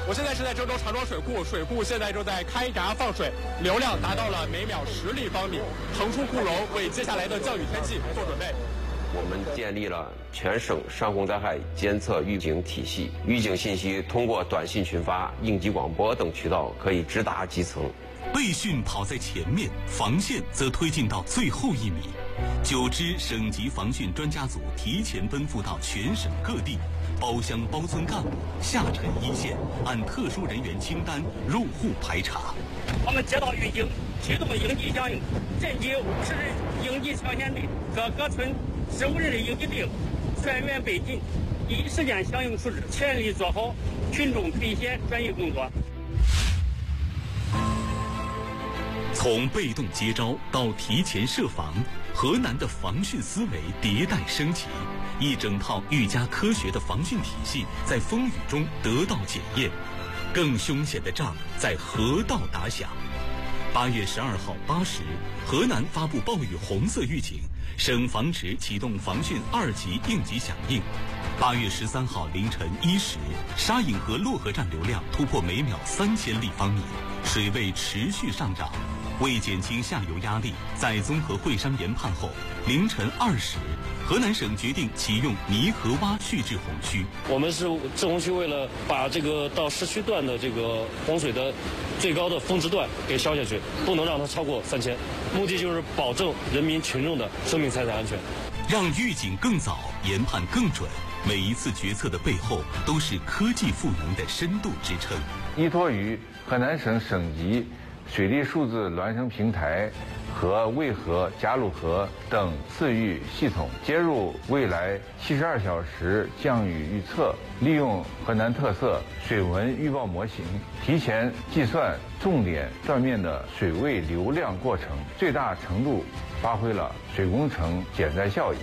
我现在是在郑州长庄水库，水库现在正在开闸放水，流量达到了每秒10立方米，腾出库容，为接下来的降雨天气做准备。 我们建立了全省上洪灾害监测预警体系，预警信息通过短信群发、应急广播等渠道可以直达基层。 备训跑在前面，防线则推进到最后1米。9支省级防汛专家组提前奔赴到全省各地，包乡包村干部下沉一线，按特殊人员清单入户排查。 我们接到预警，启动应急响应，镇集50人应急抢险队和各村15人的应急队伍，全员备勤，第一时间响应处置，全力做好群众退险转移工作。 从被动接招到提前设防，河南的防汛思维迭代升级，一整套愈加科学的防汛体系在风雨中得到检验，更凶险的仗在河道打响。8月12号8时，河南发布暴雨红色预警，省防池启动防汛2级应急响应。8月13号凌晨1时，沙引河洛河站流量突破每秒3000立方米，水位持续上涨。为减轻下游压力，在综合会商研判后，凌晨2时，河南省决定启用泥河洼蓄滞洪区。 我们是滞洪区，为了把这个到市区段的这个洪水的最高的峰值段给消下去，不能让它超过3000，目的就是保证人民群众的生命财产安全， 让预警更早，研判更准。每一次决策的背后，都是科技赋能的深度支撑。 依托于河南省省级水利数字孪生平台和渭河、贾鲁河等次域系统，接入未来72小时降雨预测，利用河南特色水文预报模型，提前计算重点断面的水位流量过程，最大程度发挥了水工程减灾效益。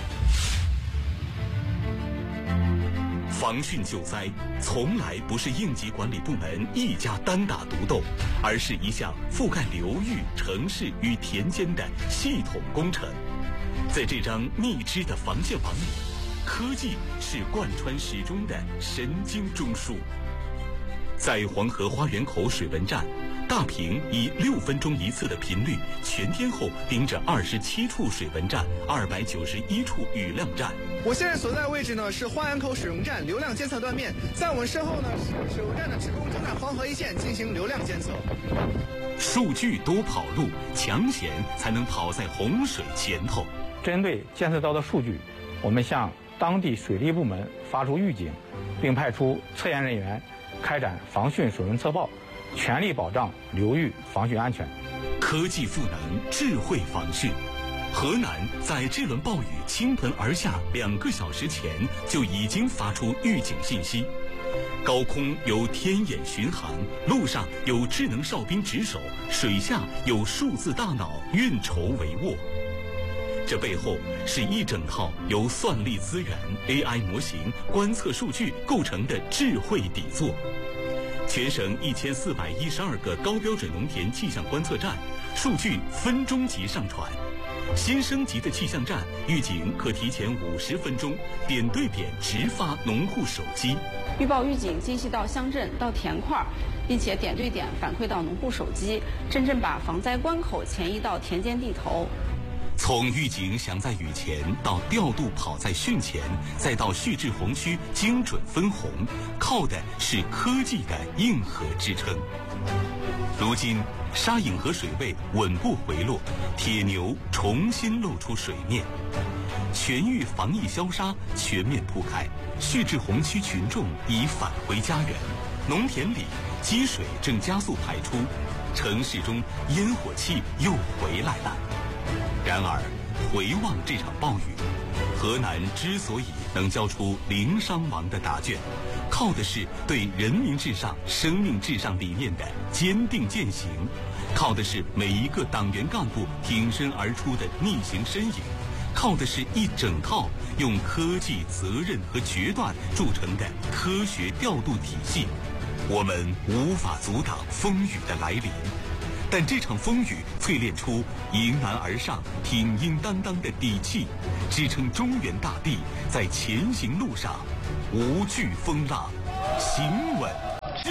防汛救灾从来不是应急管理部门一家单打独斗，而是一项覆盖流域、城市与田间的系统工程。在这张密支的防线网里，科技是贯穿始终的神经中枢。在黄河花园口水文站，大坪以6分钟一次的频率，全天候盯着27处水文站、291处雨量站。 我现在所在位置呢是花园口水文站流量监测断面，在我们身后呢是水文站的职工正在黄河一线进行流量监测。 数据多跑路，抢险才能跑在洪水前头。 针对监测到的数据，我们向当地水利部门发出预警，并派出测验人员开展防汛水文测报，全力保障流域防汛安全。 科技赋能，智慧防汛。河南在这轮暴雨倾盆而下2个小时前就已经发出预警信息，高空有天眼巡航，路上有智能哨兵值守，水下有数字大脑运筹帷幄。这背后是一整套由算力资源、AI 模型、观测数据构成的智慧底座。全省1412个高标准农田气象观测站，数据分钟级上传。新升级的气象站预警可提前50分钟，点对点直发农户手机。 预报预警精细到乡镇到田块，并且点对点反馈到农户手机，真正把防灾关口前移到田间地头。 从预警响在雨前，到调度跑在汛前，再到蓄滞洪区精准分洪，靠的是科技的硬核支撑。如今沙引河水位稳步回落，铁牛重新露出水面，全域防疫消杀全面铺开，蓄滞洪区群众已返回家园，农田里积水正加速排出，城市中烟火气又回来了。然而回望这场暴雨，河南之所以能交出零伤亡的答卷，靠的是对人民至上、生命至上理念的坚定践行，靠的是每一个党员干部挺身而出的逆行身影，靠的是一整套用科技、责任和决断铸成的科学调度体系。我们无法阻挡风雨的来临，但这场风雨淬炼出迎难而上、挺硬担当的底气，支撑中原大地在前行路上无惧风浪，行稳致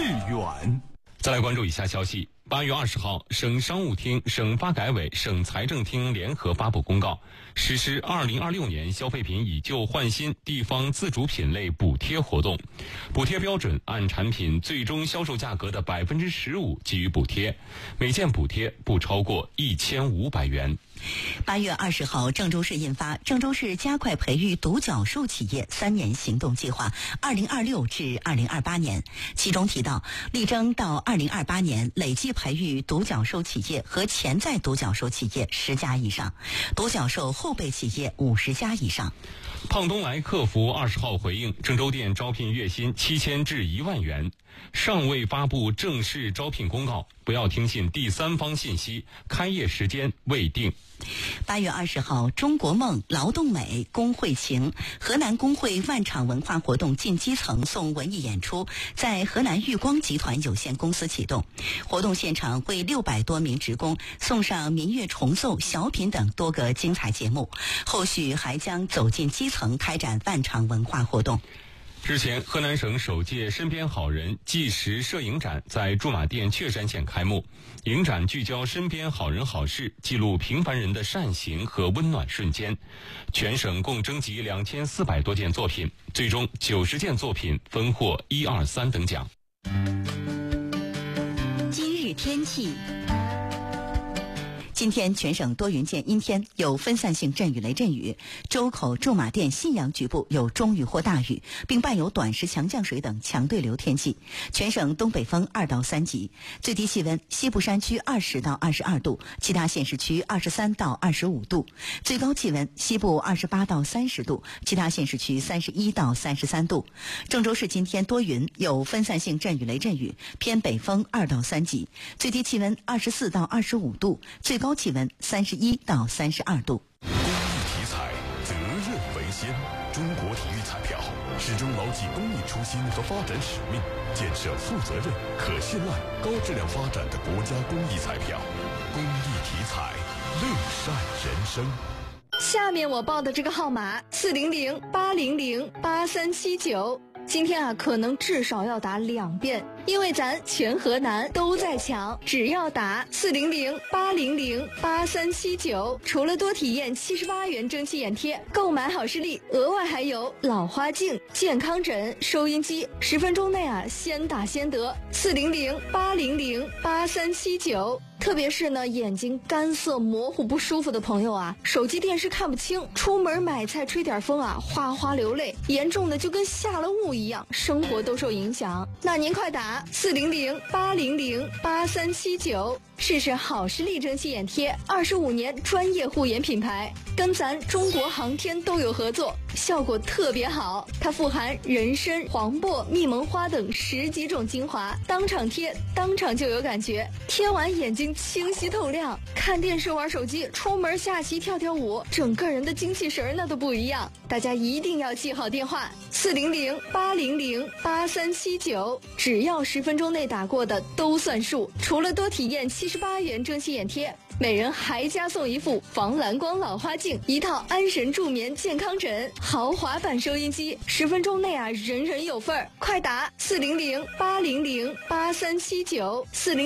远。 再来关注以下消息。8月20号，省商务厅、省发改委、省财政厅联合发布公告，实施2026年消费品以旧换新地方自主品类补贴活动。补贴标准按产品最终销售价格的15%给予补贴，每件补贴不超过1500元。 8月20号，郑州市印发《郑州市加快培育独角兽企业3年行动计划 （2026 至2028年）》，其中提到，力争到2028年累计培育独角兽企业和潜在独角兽企业10家以上，独角兽后备企业50家以上。 胖东来客服20号回应，郑州店招聘月薪7000至1万元，尚未发布正式招聘公告，不要听信第三方信息，开业时间未定。 8月20号，中国梦、劳动美、工会情、河南工会万场文化活动进基层送文艺演出在河南裕光集团有限公司启动，活动现场为600多名职工送上民乐重奏、小品等多个精彩节目，后续还将走进基层开展万场文化活动。 之前，河南省首届身边好人纪实摄影展在驻马店确山县开幕。影展聚焦身边好人好事，记录平凡人的善行和温暖瞬间。全省共征集2400多件作品，最终90件作品分获1、2、3等奖。 今日天气。今天全省多云见阴天，有分散性阵雨雷阵雨，周口、驻马店、信阳局部有中雨或大雨，并伴有短时强降水等强对流天气。全省东北风2到3级，最低气温西部山区20到22度，其他县市区23到25度，最高气温西部28到30度，其他县市区31到33度。郑州市今天多云，有分散性阵雨雷阵雨，偏北风2到3级，最低气温24到25度，最高气温31到32度。 公益体彩，责任为先。中国体育彩票始终牢记公益初心和发展使命，建设负责任、可信赖、高质量发展的国家公益彩票。公益体彩，乐善人生。 下面我报的这个号码400-800-8379，今天可能至少要打2遍，因为咱全河南都在抢，只要打400-800-8379，除了多体验78元蒸汽眼贴，购买好视力额外还有老花镜、健康枕、收音机，10分钟内先打先得。400-800-8379。特别是呢，眼睛干涩模糊不舒服的朋友手机电视看不清，出门买菜吹点风哗哗流泪，严重的就跟下了雾一样，生活都受影响。那您快打400-800-8379，试试好视力蒸汽眼贴，25年专业护眼品牌，跟咱中国航天都有合作，效果特别好。它富含人参、黄柏、蜜蒙花等10几种精华，当场贴当场就有感觉，贴完眼睛清晰透亮，看电视玩手机，出门下棋跳跳舞，整个人的精气神那都不一样。大家一定要记好电话400-800-8379，只要10分钟内打过的都算数。除了多体验78元蒸汽眼贴，每人还加送一副防蓝光老花镜，一套安神助眠健康枕，豪华版收音机，10分钟内人人有份儿。快打400-800-8379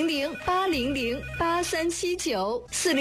400-800-8379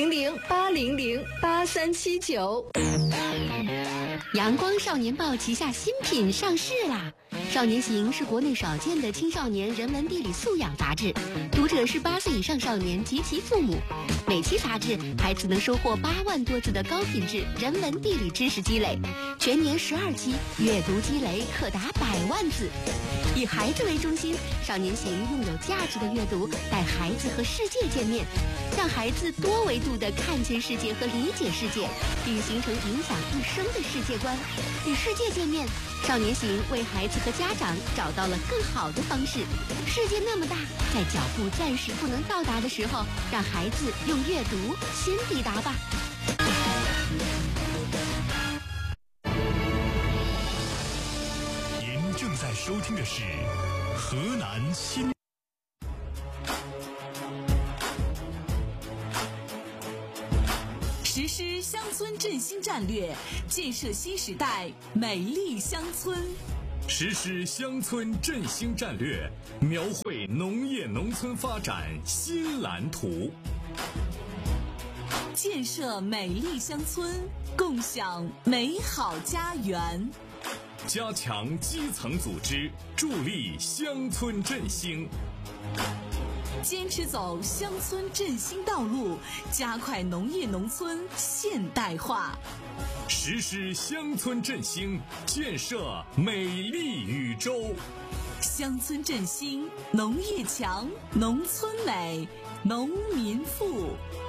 400-800-8379。 阳光少年报旗下新品上市啦！少年行是国内少见的青少年人文地理素养杂志，读者是8岁以上少年及其父母。每期杂志，孩子能收获8万多字的高品质人文地理知识积累，全年12期，阅读积累可达100万字。以孩子为中心，少年行用有价值的阅读带孩子和世界见面，让孩子多维度地看见世界和理解世界，并形成影响一生的世界观。与世界见面，少年行为孩子和家长找到了更好的方式。世界那么大，在脚步暂时不能到达的时候，让孩子用阅读先抵达吧。 您正在收听的是河南新。 实施乡村振兴战略，建设新时代美丽乡村。 实施乡村振兴战略，描绘农业农村发展新蓝图。 建设美丽乡村，共享美好家园。 加强基层组织，助力乡村振兴。 坚持走乡村振兴道路，加快农业农村现代化。 实施乡村振兴，建设美丽宇宙。 乡村振兴，农业强，农村美，农民富。